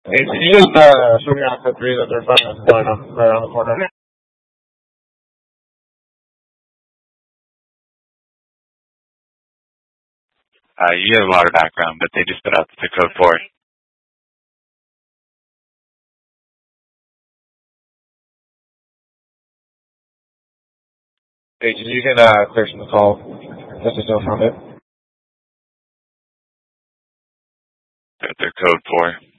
Hey, can you just show me on the three that they're finding right around the corner? You have a lot of background, but they just put out the code for it. Hey, you can clear some the call. That's just no from it. Got their code for it.